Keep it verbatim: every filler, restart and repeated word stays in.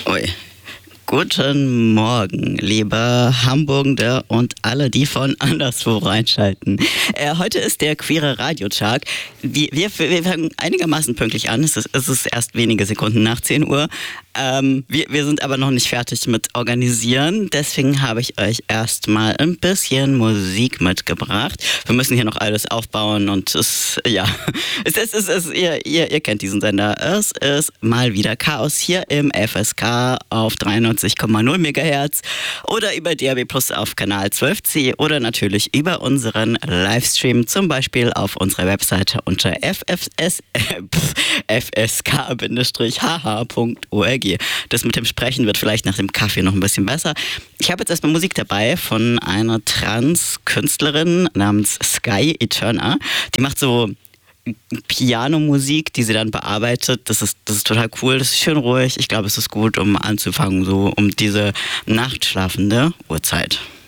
Ui. Guten Morgen, liebe Hamburger und alle, die von anderswo reinschalten. Äh, heute ist der Queere Radiotag. Wir, wir, wir fangen einigermaßen pünktlich an. Es ist, es ist erst wenige Sekunden nach zehn Uhr. Ähm, wir, wir sind aber noch nicht fertig mit Organisieren. Deswegen habe ich euch erstmal ein bisschen Musik mitgebracht. Wir müssen hier noch alles aufbauen und es, ja, es ist, es ist, ihr, ihr, ihr kennt diesen Sender. Es ist mal wieder Chaos hier im F S K auf dreiundneunzig Komma null Megahertz oder über D A B Plus auf Kanal zwölf C oder natürlich über unseren Livestream, zum Beispiel auf unserer Webseite unter f f s k h h punkt org. Das mit dem Sprechen wird vielleicht nach dem Kaffee noch ein bisschen besser. Ich habe jetzt erstmal Musik dabei von einer Trans-Künstlerin namens Sky Eterna. Die macht so Pianomusik, die sie dann bearbeitet. Das ist, das ist total cool, das ist schön ruhig. Ich glaube, es ist gut, um anzufangen, so um diese nachtschlafende Uhrzeit.